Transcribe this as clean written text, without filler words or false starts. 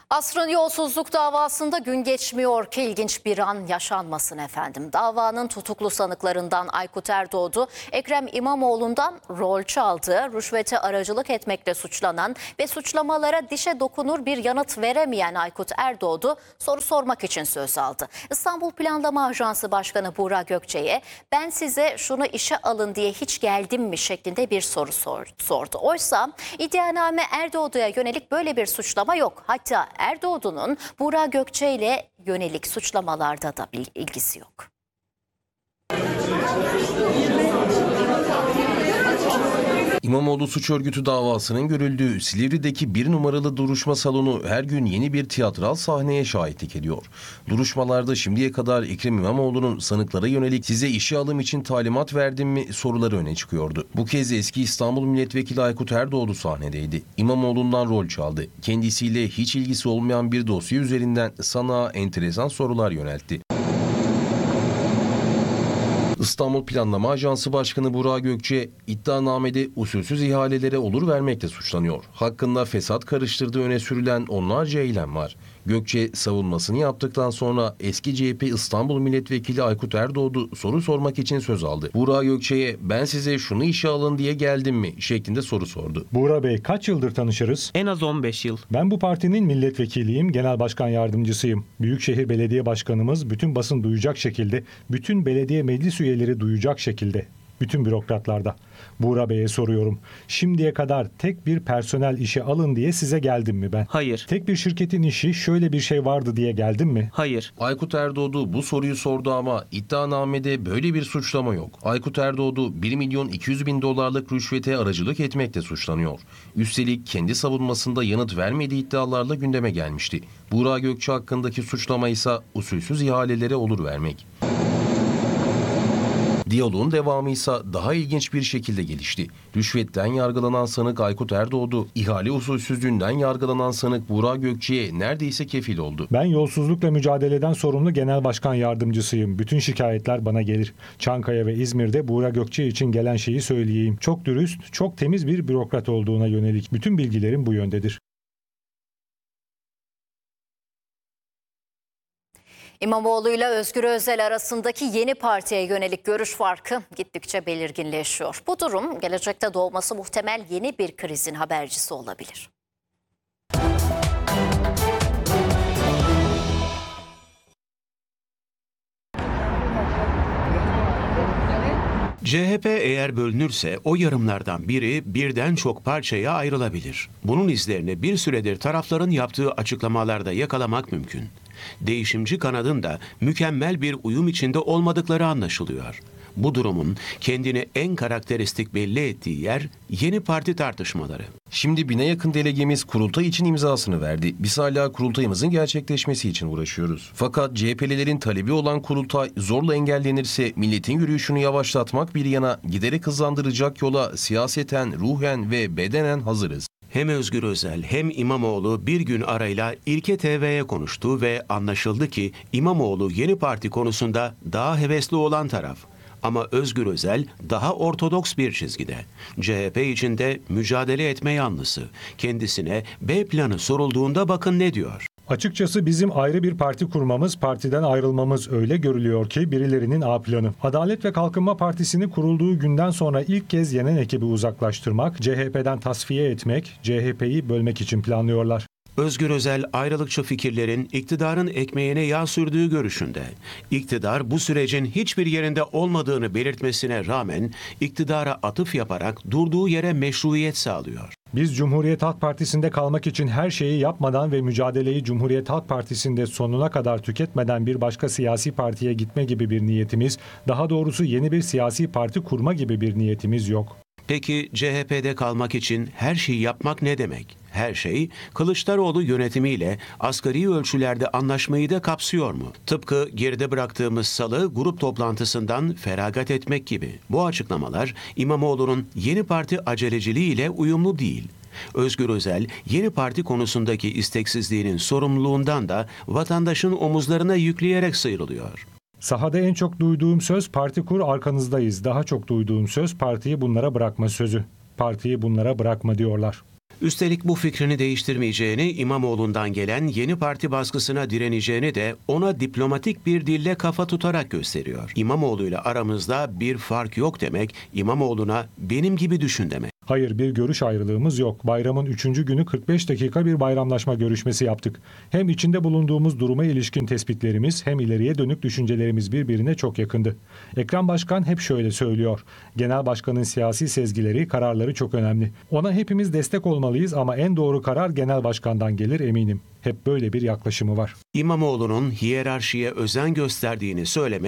Asrın yolsuzluk davasında gün geçmiyor ki ilginç bir an yaşanmasın efendim. Davanın tutuklu sanıklarından Aykut Erdoğdu, Ekrem İmamoğlu'ndan rol çaldığı, rüşvete aracılık etmekle suçlanan ve suçlamalara dişe dokunur bir yanıt veremeyen Aykut Erdoğdu soru sormak için söz aldı. İstanbul Planlama Ajansı Başkanı Buğra Gökçe'ye "Ben size şunu işe alın diye hiç geldim mi?" şeklinde bir soru sordu. Oysa iddianame Erdoğdu'ya yönelik böyle bir suçlama yok. Hatta Erdoğdu'nun Buğra Gökçe ile yönelik suçlamalarda da bir ilgisi yok. İmamoğlu suç örgütü davasının görüldüğü Silivri'deki 1 numaralı duruşma salonu her gün yeni bir tiyatral sahneye şahitlik ediyor. Duruşmalarda şimdiye kadar Ekrem İmamoğlu'nun sanıklara yönelik "size işe alım için talimat verdim mi?" soruları öne çıkıyordu. Bu kez eski İstanbul Milletvekili Aykut Erdoğdu sahnedeydi. İmamoğlu'ndan rol çaldı. Kendisiyle hiç ilgisi olmayan bir dosya üzerinden sanığa enteresan sorular yöneltti. İstanbul Planlama Ajansı Başkanı Buğra Gökçe, iddianamede usulsüz ihalelere olur vermekle suçlanıyor. Hakkında fesat karıştırdığı öne sürülen onlarca eylem var. Gökçe savunmasını yaptıktan sonra eski CHP İstanbul Milletvekili Aykut Erdoğdu soru sormak için söz aldı. Buğra Gökçe'ye "Ben size şunu işe alın diye geldim mi?" şeklinde soru sordu. Buğra Bey, kaç yıldır tanışırız? En az 15 yıl. Ben bu partinin milletvekiliyim, genel başkan yardımcısıyım. Büyükşehir Belediye Başkanımız bütün basın duyacak şekilde, bütün belediye meclis üyeleri duyacak şekilde, bütün bürokratlarda. Buğra Bey'e soruyorum. Şimdiye kadar tek bir personel işe alın diye size geldim mi ben? Hayır. Tek bir şirketin işi şöyle bir şey vardı diye geldim mi? Hayır. Aykut Erdoğdu bu soruyu sordu ama iddianamede böyle bir suçlama yok. Aykut Erdoğdu 1.200.000 dolarlık rüşvete aracılık etmekle suçlanıyor. Üstelik kendi savunmasında yanıt vermediği iddialarla gündeme gelmişti. Buğra Gökçe hakkındaki suçlama ise usulsüz ihalelere olur vermek. Diyaloğun devamı ise daha ilginç bir şekilde gelişti. Rüşvetten yargılanan sanık Aykut Erdoğdu, ihale usulsüzlüğünden yargılanan sanık Buğra Gökçe'ye neredeyse kefil oldu. Ben yolsuzlukla mücadeleden sorumlu genel başkan yardımcısıyım. Bütün şikayetler bana gelir. Çankaya ve İzmir'de Buğra Gökçe için gelen şeyi söyleyeyim. Çok dürüst, çok temiz bir bürokrat olduğuna yönelik bütün bilgilerim bu yöndedir. İmamoğlu ile Özgür Özel arasındaki yeni partiye yönelik görüş farkı gittikçe belirginleşiyor. Bu durum gelecekte doğması muhtemel yeni bir krizin habercisi olabilir. CHP eğer bölünürse o yarımlardan biri birden çok parçaya ayrılabilir. Bunun izlerini bir süredir tarafların yaptığı açıklamalarda yakalamak mümkün. Değişimci kanadın da mükemmel bir uyum içinde olmadıkları anlaşılıyor. Bu durumun kendini en karakteristik belli ettiği yer yeni parti tartışmaları. Şimdi 1000'e yakın delegemiz kurultay için imzasını verdi. Biz hala kurultayımızın gerçekleşmesi için uğraşıyoruz. Fakat CHP'lilerin talebi olan kurultay zorla engellenirse milletin yürüyüşünü yavaşlatmak bir yana giderek hızlandıracak yola siyaseten, ruhen ve bedenen hazırız. Hem Özgür Özel hem İmamoğlu bir gün arayla İlke TV'ye konuştu ve anlaşıldı ki İmamoğlu yeni parti konusunda daha hevesli olan taraf. Ama Özgür Özel daha ortodoks bir çizgide. CHP içinde mücadele etme yanlısı. Kendisine B planı sorulduğunda bakın ne diyor. Açıkçası bizim ayrı bir parti kurmamız, partiden ayrılmamız öyle görülüyor ki birilerinin A planı. Adalet ve Kalkınma Partisi'ni kurulduğu günden sonra ilk kez yenen ekibi uzaklaştırmak, CHP'den tasfiye etmek, CHP'yi bölmek için planlıyorlar. Özgür Özel ayrılıkçı fikirlerin iktidarın ekmeğine yağ sürdüğü görüşünde. İktidar bu sürecin hiçbir yerinde olmadığını belirtmesine rağmen iktidara atıf yaparak durduğu yere meşruiyet sağlıyor. Biz Cumhuriyet Halk Partisi'nde kalmak için her şeyi yapmadan ve mücadeleyi Cumhuriyet Halk Partisi'nde sonuna kadar tüketmeden bir başka siyasi partiye gitme gibi bir niyetimiz, daha doğrusu yeni bir siyasi parti kurma gibi bir niyetimiz yok. Peki CHP'de kalmak için her şeyi yapmak ne demek? Her şey Kılıçdaroğlu yönetimiyle asgari ölçülerde anlaşmayı da kapsıyor mu? Tıpkı geride bıraktığımız salı grup toplantısından feragat etmek gibi. Bu açıklamalar İmamoğlu'nun yeni parti aceleciliğiyle uyumlu değil. Özgür Özel yeni parti konusundaki isteksizliğinin sorumluluğundan da vatandaşın omuzlarına yükleyerek sıyrılıyor. Sahada en çok duyduğum söz parti kur arkanızdayız. Daha çok duyduğum söz partiyi bunlara bırakma sözü. Partiyi bunlara bırakma diyorlar. Üstelik bu fikrini değiştirmeyeceğini, İmamoğlu'ndan gelen yeni parti baskısına direneceğini de ona diplomatik bir dille kafa tutarak gösteriyor. İmamoğlu ile aramızda bir fark yok demek, İmamoğlu'na benim gibi düşün demek. Hayır, bir görüş ayrılığımız yok. Bayramın 3. günü 45 dakika bir bayramlaşma görüşmesi yaptık. Hem içinde bulunduğumuz duruma ilişkin tespitlerimiz hem ileriye dönük düşüncelerimiz birbirine çok yakındı. Ekrem Başkan hep şöyle söylüyor. Genel Başkan'ın siyasi sezgileri, kararları çok önemli. Ona hepimiz destek olmalıyız ama en doğru karar Genel Başkan'dan gelir eminim. Hep böyle bir yaklaşımı var. İmamoğlu'nun hiyerarşiye özen gösterdiğini söylemek